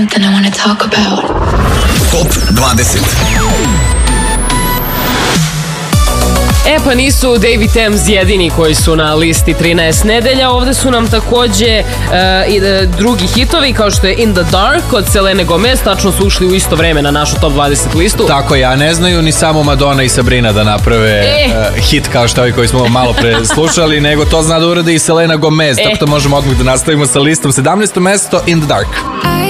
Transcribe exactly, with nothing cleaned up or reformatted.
Something I want to talk about. Top dvadeset. E pa nisu David Thames jedini koji su na listi trinaest nedelja, ovde su nam takođe uh, i uh, drugi hitovi kao što je In the Dark od Selene Gomez, tačno su ušli u isto vreme na našu top dvadeset listu. Tako ja, ne znaju ni samo Madonna i Sabrina da naprave e. uh, hit kao što ovi koji smo malo pre slušali, nego to zna da uradi i Selena Gomez, e. tako da možemo odmah da nastavimo sa listom. sedamnaesto mesto In the Dark.